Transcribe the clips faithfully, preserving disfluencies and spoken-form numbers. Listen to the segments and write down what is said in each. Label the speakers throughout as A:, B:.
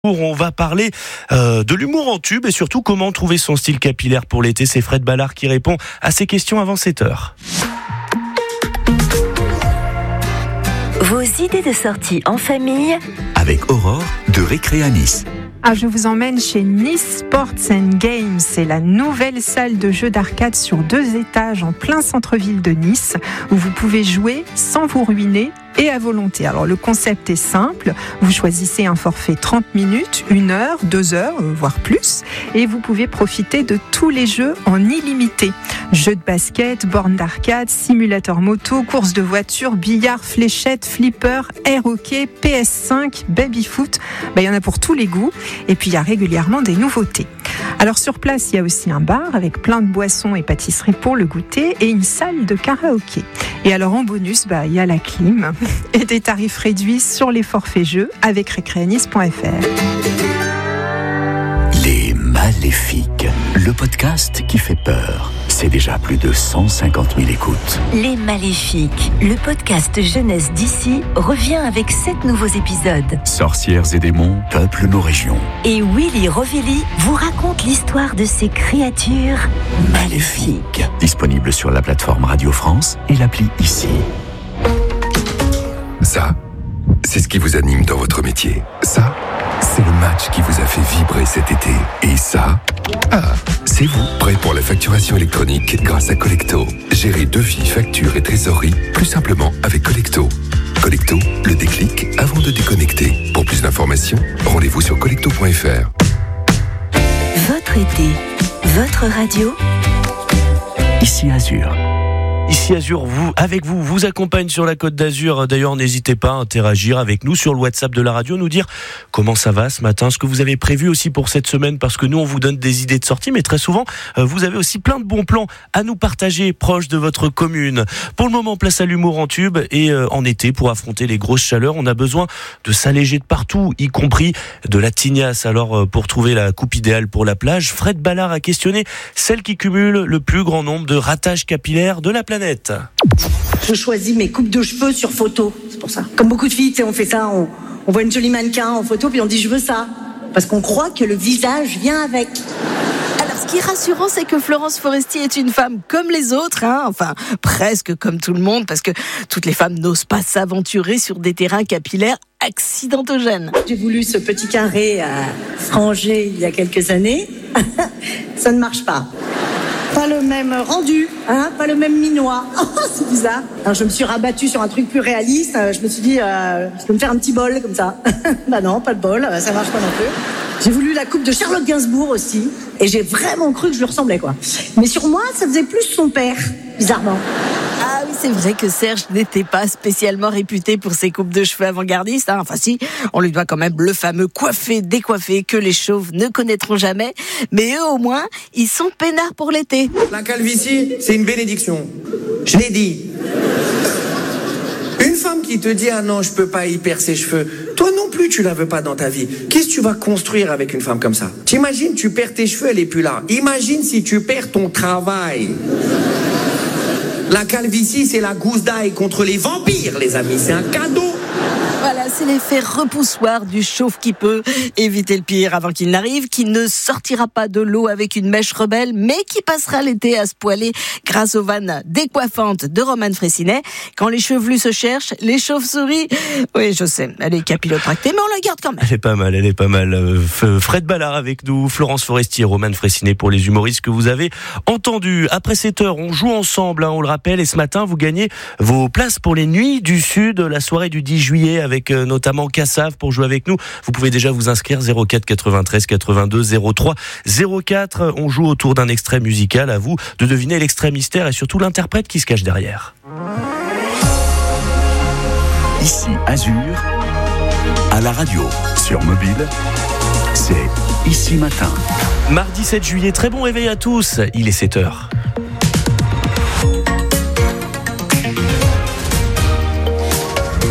A: On va parler euh, de l'humour en tube et surtout comment trouver son style capillaire pour l'été. C'est Fred Ballard qui répond à ces questions avant sept heures.
B: Vos idées de sortie en famille
C: avec Aurore de Récré à Nice.
D: Ah, je vous emmène chez Nice Sports and Games. C'est la nouvelle salle de jeux d'arcade sur deux étages en plein centre-ville de Nice où vous pouvez jouer sans vous ruiner et à volonté. Alors le concept est simple, vous choisissez un forfait trente minutes, une heure, deux heures, voire plus, et vous pouvez profiter de tous les jeux en illimité. Jeux de basket, bornes d'arcade, simulateurs moto, courses de voitures, billard, fléchettes, flipper, air hockey, P S cinq, baby-foot, ben, il y en a pour tous les goûts, et puis il y a régulièrement des nouveautés. Alors sur place, il y a aussi un bar avec plein de boissons et pâtisseries pour le goûter et une salle de karaoké. Et alors en bonus, bah, il y a la clim et des tarifs réduits sur les forfaits jeux avec récréanis point f r.
C: Les Maléfiques, le podcast qui fait peur. C'est déjà plus de cent cinquante mille écoutes.
B: Les Maléfiques, le podcast jeunesse d'ici, revient avec sept nouveaux épisodes.
C: Sorcières et démons peuplent nos régions.
B: Et Willy Rovelli vous raconte l'histoire de ces créatures maléfiques.
C: Disponible sur la plateforme Radio France et l'appli Ici.
E: Ça, c'est ce qui vous anime dans votre métier. Ça, c'est le match qui vous a fait vibrer cet été. Et ça, ah, c'est vous, prêt pour la facturation électronique grâce à Collecto. Gérez devis, factures et trésorerie plus simplement avec Collecto. Collecto, le déclic avant de déconnecter. Pour plus d'informations, rendez-vous sur collecto point f r.
B: Votre été, votre radio.
C: Ici Azur.
A: Ici Azur, vous, avec vous, vous accompagne sur la Côte d'Azur. D'ailleurs, n'hésitez pas à interagir avec nous sur le WhatsApp de la radio, nous dire comment ça va ce matin, ce que vous avez prévu aussi pour cette semaine, parce que nous, on vous donne des idées de sortie, mais très souvent, vous avez aussi plein de bons plans à nous partager proches de votre commune. Pour le moment, place à l'humour en tube et en été, pour affronter les grosses chaleurs, on a besoin de s'alléger de partout, y compris de la tignasse. Alors, pour trouver la coupe idéale pour la plage, Fred Ballard a questionné celle qui cumule le plus grand nombre de ratages capillaires de la planète.
F: Je choisis mes coupes de cheveux sur photo, c'est pour ça. Comme beaucoup de filles, tu sais, on fait ça, on, on voit une jolie mannequin en photo, puis on dit je veux ça. Parce qu'on croit que le visage vient avec.
G: Alors, ce qui est rassurant, c'est que Florence Foresti est une femme comme les autres, hein, enfin, presque comme tout le monde, parce que toutes les femmes n'osent pas s'aventurer sur des terrains capillaires accidentogènes.
F: J'ai voulu ce petit carré à franger il y a quelques années. Ça ne marche pas. Pas le même rendu, hein, pas le même minois. Oh, c'est bizarre. Alors je me suis rabattue sur un truc plus réaliste. Je me suis dit, euh, je peux me faire un petit bol comme ça. Bah non, pas de bol, ça marche pas non plus. J'ai voulu la coupe de Charlotte Gainsbourg aussi. Et j'ai vraiment cru que je lui ressemblais, quoi. Mais sur moi, ça faisait plus son père, bizarrement.
G: Ah oui, c'est vrai que Serge n'était pas spécialement réputé pour ses coupes de cheveux avant-gardistes. Hein. Enfin si, on lui doit quand même le fameux coiffé-décoiffé que les chauves ne connaîtront jamais. Mais eux, au moins, ils sont peinards pour l'été.
H: La calvitie, c'est une bénédiction. Je l'ai dit. Une femme qui te dit « Ah non, je peux pas y perdre ses cheveux », toi non plus, tu la veux pas dans ta vie. Qu'est-ce que tu vas construire avec une femme comme ça ? T'imagines, tu perds tes cheveux, elle est plus là. Imagine si tu perds ton travail. La calvitie, c'est la gousse d'ail contre les vampires, les amis. C'est un cadeau.
G: Voilà, c'est l'effet repoussoir du chauve qui peut éviter le pire avant qu'il n'arrive, qui ne sortira pas de l'eau avec une mèche rebelle, mais qui passera l'été à se poiler grâce aux vannes décoiffantes de Romane Fraissinet. Quand les chevelus se cherchent, les chauves-souris... Oui, je sais, elle est capillotractée, mais on la garde quand même.
A: Elle est pas mal, elle est pas mal. Fred Ballard avec nous, Florence Foresti et Romane Fraissinet pour les humoristes que vous avez entendus. Après sept heures, on joue ensemble, hein, on le rappelle, et ce matin, vous gagnez vos places pour les Nuits du Sud, la soirée du dix juillet, avec euh, notamment Cassav pour jouer avec nous. Vous pouvez déjà vous inscrire zéro quatre quatre-vingt-treize quatre-vingt-deux zéro trois zéro quatre. On joue autour d'un extrait musical. À vous de deviner l'extrait mystère et surtout l'interprète qui se cache derrière.
C: Ici Azur, à la radio, sur mobile, c'est Ici Matin.
A: Mardi sept juillet, très bon réveil à tous. Il est sept heures.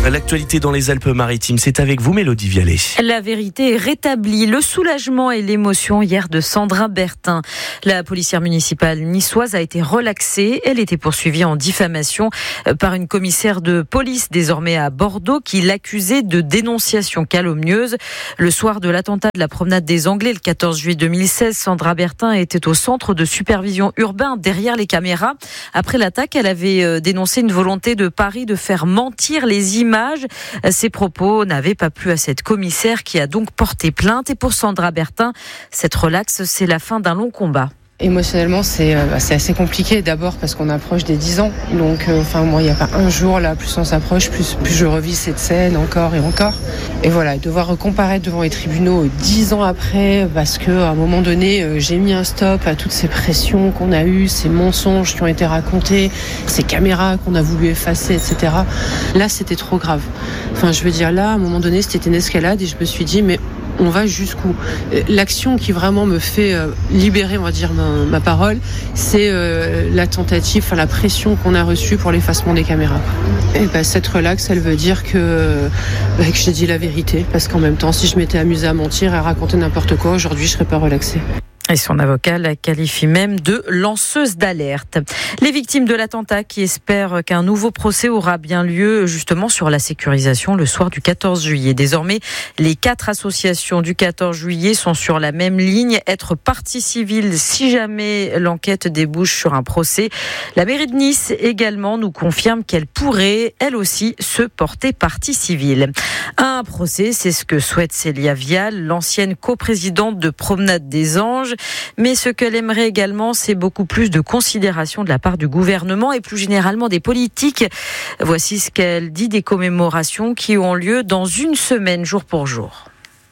A: L'actualité dans les Alpes-Maritimes, c'est avec vous, Mélodie Vialet.
I: La vérité est rétablie. Le soulagement et l'émotion hier de Sandra Bertin. La policière municipale niçoise a été relaxée. Elle était poursuivie en diffamation par une commissaire de police désormais à Bordeaux qui l'accusait de dénonciation calomnieuse. Le soir de l'attentat de la promenade des Anglais, le quatorze juillet deux mille seize, Sandra Bertin était au centre de supervision urbain derrière les caméras. Après l'attaque, elle avait dénoncé une volonté de Paris de faire mentir les images. Ces propos n'avaient pas plu à cette commissaire qui a donc porté plainte. Et pour Sandra Bertin, cette relaxe, c'est la fin d'un long combat.
J: Émotionnellement, c'est, euh, c'est assez compliqué. D'abord parce qu'on approche des dix ans. Donc, euh, enfin, moi, il n'y a pas un jour, là, plus on s'approche, plus, plus je revis cette scène encore et encore. Et voilà, devoir comparaître devant les tribunaux dix ans après, parce qu'à un moment donné, euh, j'ai mis un stop à toutes ces pressions qu'on a eues, ces mensonges qui ont été racontés, ces caméras qu'on a voulu effacer, et cetera. Là, c'était trop grave. Enfin, je veux dire, là, à un moment donné, c'était une escalade et je me suis dit, mais on va jusqu'où ? L'action qui vraiment me fait euh, libérer, on va dire, ma, ma parole, c'est euh, la tentative, enfin la pression qu'on a reçue pour l'effacement des caméras. Et ben, cette relaxe, elle veut dire que, bah, que j'ai dit la vérité, parce qu'en même temps, si je m'étais amusée à mentir et à raconter n'importe quoi, aujourd'hui, je serais pas relaxée.
I: Et son avocat la qualifie même de lanceuse d'alerte. Les victimes de l'attentat qui espèrent qu'un nouveau procès aura bien lieu justement sur la sécurisation le soir du quatorze juillet. Désormais, les quatre associations du quatorze juillet sont sur la même ligne, être partie civile si jamais l'enquête débouche sur un procès. La mairie de Nice également nous confirme qu'elle pourrait, elle aussi, se porter partie civile. Un procès, c'est ce que souhaite Célia Vial, l'ancienne coprésidente de Promenade des Anges. Mais ce qu'elle aimerait également, c'est beaucoup plus de considération de la part du gouvernement et plus généralement des politiques. Voici ce qu'elle dit des commémorations qui ont lieu dans une semaine, jour pour jour.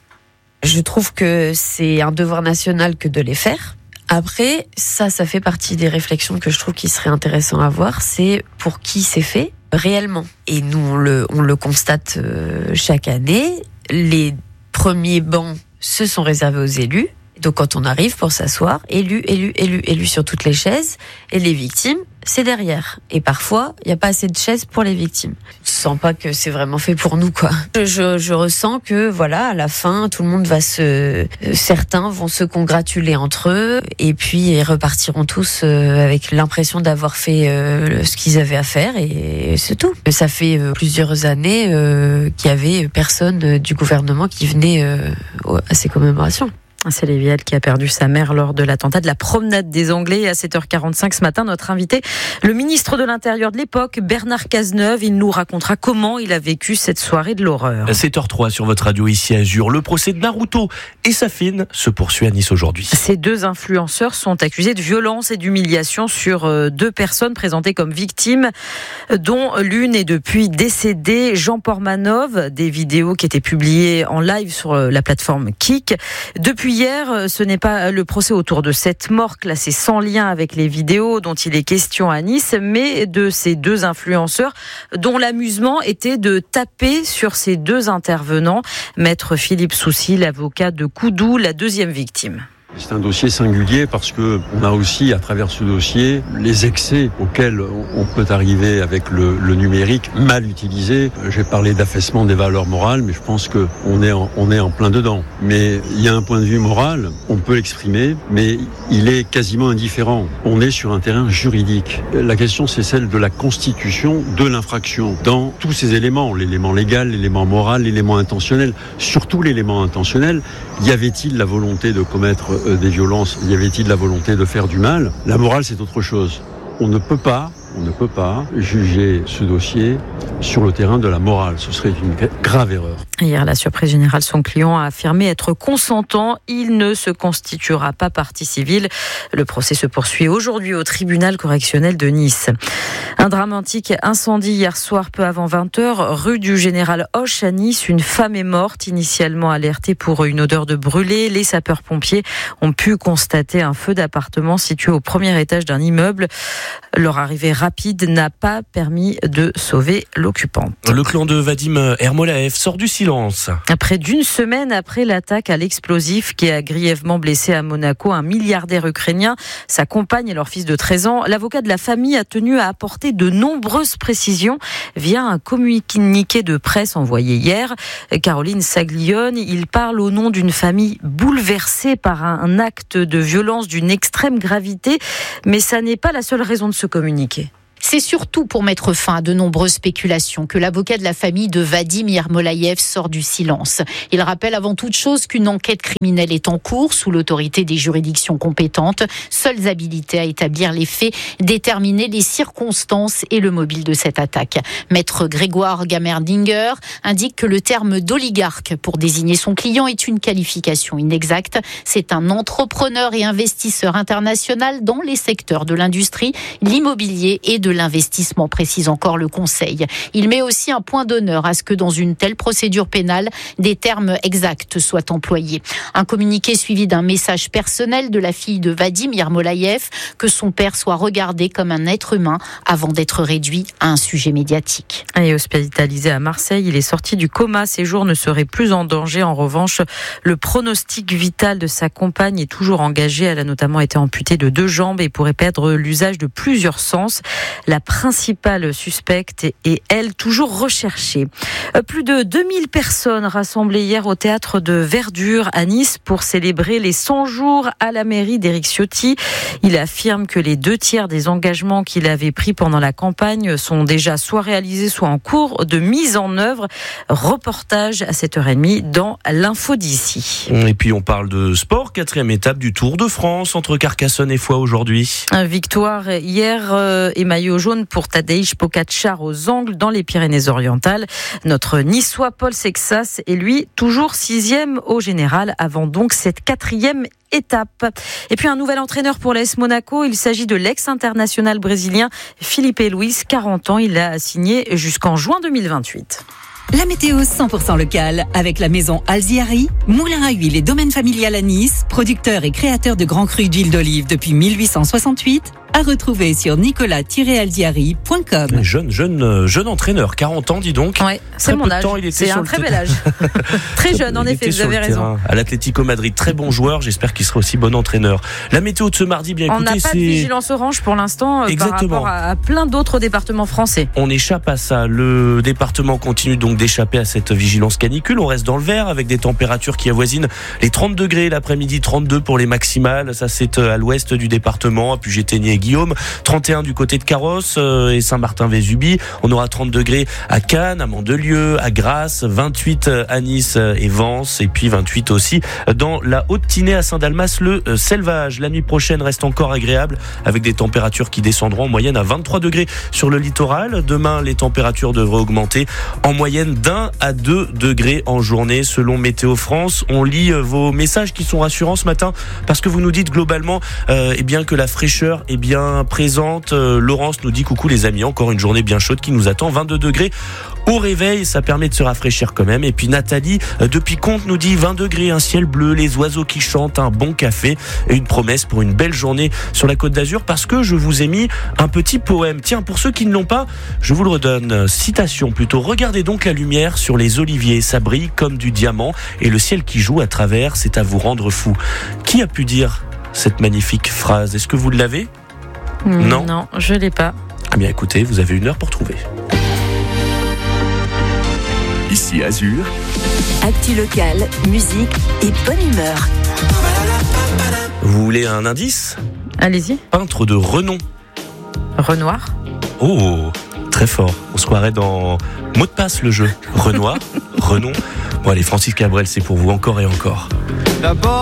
K: Je trouve que c'est un devoir national que de les faire. Après, ça, ça fait partie des réflexions que je trouve qu'il serait intéressant à avoir. C'est pour qui c'est fait réellement. Et nous, on le, on le constate chaque année. Les premiers bancs se sont réservés aux élus. Donc quand on arrive pour s'asseoir, élu, élu, élu, élu sur toutes les chaises, et les victimes, c'est derrière. Et parfois, il n'y a pas assez de chaises pour les victimes. Je sens pas que c'est vraiment fait pour nous, quoi. Je, je, je ressens que, voilà, à la fin, tout le monde va se... Certains vont se congratuler entre eux, et puis ils repartiront tous avec l'impression d'avoir fait ce qu'ils avaient à faire, et c'est tout. Ça fait plusieurs années qu'il y avait personne du gouvernement qui venait à ces commémorations.
I: C'est Léviel qui a perdu sa mère lors de l'attentat de la promenade des Anglais. À sept heures quarante-cinq ce matin, notre invité, le ministre de l'Intérieur de l'époque, Bernard Cazeneuve, il nous racontera comment il a vécu cette soirée de l'horreur.
A: À sept heures trois sur votre radio ici à Azur, le procès de Naruto et Safine se poursuit à Nice aujourd'hui.
I: Ces deux influenceurs sont accusés de violence et d'humiliation sur deux personnes présentées comme victimes, dont l'une est depuis décédée, Jean Portmanov, des vidéos qui étaient publiées en live sur la plateforme Kik. Depuis hier, ce n'est pas le procès autour de cette mort classée sans lien avec les vidéos dont il est question à Nice, mais de ces deux influenceurs dont l'amusement était de taper sur ces deux intervenants. Maître Philippe Soucy, l'avocat de Coudou, la deuxième victime.
L: C'est un dossier singulier parce que on a aussi, à travers ce dossier, les excès auxquels on peut arriver avec le, le numérique mal utilisé. J'ai parlé d'affaissement des valeurs morales, mais je pense que on est en, on est en plein dedans. Mais il y a un point de vue moral, on peut l'exprimer, mais il est quasiment indifférent. On est sur un terrain juridique. La question, c'est celle de la constitution de l'infraction dans tous ces éléments, l'élément légal, l'élément moral, l'élément intentionnel. Surtout l'élément intentionnel. Y avait-il la volonté de commettre des violences, y avait-il la volonté de faire du mal ? La morale, c'est autre chose. On ne peut pas, on ne peut pas juger ce dossier sur le terrain de la morale. Ce serait une grave erreur.
I: Hier, la surprise générale, son client a affirmé être consentant. Il ne se constituera pas partie civile. Le procès se poursuit aujourd'hui au tribunal correctionnel de Nice. Un dramatique incendie hier soir, peu avant vingt heures, rue du Général Hoche à Nice. Une femme est morte, initialement alertée pour une odeur de brûlé. Les sapeurs-pompiers ont pu constater un feu d'appartement situé au premier étage d'un immeuble. Leur arrivée rapide n'a pas permis de sauver l'occupante.
A: Le clan de Vadim Ermolaev sort du silence.
I: Près d'une semaine après l'attaque à l'explosif qui a grièvement blessé à Monaco un milliardaire ukrainien, sa compagne et leur fils de treize ans, l'avocat de la famille a tenu à apporter de nombreuses précisions via un communiqué de presse envoyé hier. Caroline Saglione, il parle au nom d'une famille bouleversée par un acte de violence d'une extrême gravité, mais ça n'est pas la seule raison de ce communiqué.
M: C'est surtout pour mettre fin à de nombreuses spéculations que l'avocat de la famille de Vadim Ermolaev sort du silence. Il rappelle avant toute chose qu'une enquête criminelle est en cours sous l'autorité des juridictions compétentes, seules habilitées à établir les faits, déterminer les circonstances et le mobile de cette attaque. Maître Grégoire Gammerdinger indique que le terme d'oligarque pour désigner son client est une qualification inexacte. C'est un entrepreneur et investisseur international dans les secteurs de l'industrie, l'immobilier et de de l'investissement, précise encore le Conseil. Il met aussi un point d'honneur à ce que dans une telle procédure pénale, des termes exacts soient employés. Un communiqué suivi d'un message personnel de la fille de Vadim Ermolaev, que son père soit regardé comme un être humain avant d'être réduit à un sujet médiatique.
I: Et hospitalisé à Marseille, il est sorti du coma. Ses jours ne seraient plus en danger. En revanche, le pronostic vital de sa compagne est toujours engagé. Elle a notamment été amputée de deux jambes et pourrait perdre l'usage de plusieurs sens. La principale suspecte est, elle, toujours recherchée. Plus de deux mille personnes rassemblées hier au théâtre de Verdure à Nice pour célébrer les cent jours à la mairie d'Éric Ciotti. Il affirme que les deux tiers des engagements qu'il avait pris pendant la campagne sont déjà soit réalisés, soit en cours de mise en œuvre. Reportage à sept heures trente dans l'info d'ici.
A: Et puis on parle de sport, quatrième étape du Tour de France entre Carcassonne et Foix aujourd'hui.
I: Victoire hier euh, et maillot jaune pour Tadej Pogačar aux Angles dans les Pyrénées-Orientales. Notre Niçois Paul Sexas est lui toujours sixième au général avant donc cette quatrième étape. Et puis un nouvel entraîneur pour l'A S Monaco, il s'agit de l'ex-international brésilien Filipe Luis, quarante ans, il l'a signé jusqu'en juin deux mille vingt-huit.
N: La météo cent pour cent locale avec la maison Alziari, moulin à huile et domaine familial à Nice, producteur et créateur de grands crus d'huile d'olive depuis mille huit cent soixante-huit, à retrouver sur nicolas tiret alziari point com.
A: Jeune, jeune, jeune entraîneur, quarante ans, dis donc.
I: Ouais, c'est mon âge. C'est un très bel âge. Très jeune, en effet, vous avez raison.
A: À l'Atlético Madrid, très bon joueur. J'espère qu'il sera aussi bon entraîneur. La météo de ce mardi, bien écoutez,
I: on n'a pas
A: c'est...
I: de vigilance orange pour l'instant euh, par rapport à, à plein d'autres départements français.
A: On échappe à ça. Le département continue donc d'échapper à cette vigilance canicule. On reste dans le vert avec des températures qui avoisinent les trente degrés l'après-midi, trente-deux pour les maximales. Ça, c'est à l'ouest du département, à Puget-Théniers et Guillaume. trente et un du côté de Carrosse euh, et Saint-Martin-Vésubie. On aura trente degrés à Cannes, à Mandelieu, à Grasse, vingt-huit à Nice et Vence, et puis vingt-huit aussi dans la Haute-Tinée à Saint-Dalmas, le euh, Selvage. La nuit prochaine reste encore agréable avec des températures qui descendront en moyenne à vingt-trois degrés sur le littoral. Demain, les températures devraient augmenter en moyenne d'un à deux degrés en journée selon Météo France. On lit euh, vos messages qui sont rassurants ce matin parce que vous nous dites globalement euh, eh bien que la fraîcheur est bien présente. Euh, Laurence nous dit coucou les amis, encore une journée bien chaude qui nous attend, vingt-deux degrés au réveil, ça permet de se rafraîchir quand même. Et puis Nathalie euh, depuis Comte nous dit vingt degrés, un ciel bleu, les oiseaux qui chantent, un bon café et une promesse pour une belle journée sur la Côte d'Azur parce que je vous ai mis un petit poème. Tiens, pour ceux qui ne l'ont pas, je vous le redonne. Citation plutôt. Regardez donc la lumière sur les oliviers, ça brille comme du diamant et le ciel qui joue à travers, c'est à vous rendre fou. Qui a pu dire cette magnifique phrase? Est-ce que vous l'avez? Non.
I: Non, je l'ai pas.
A: Ah bien écoutez, vous avez une heure pour trouver.
C: Ici Azur.
B: Actu locale, musique et bonne humeur.
A: Vous voulez un indice?
I: Allez-y.
A: Peintre de renom.
I: Renoir.
A: Oh, très fort. On se croirait dans mot de passe le jeu. Renoir, Renom. Bon allez, Francis Cabrel, c'est pour vous encore et encore. D'abord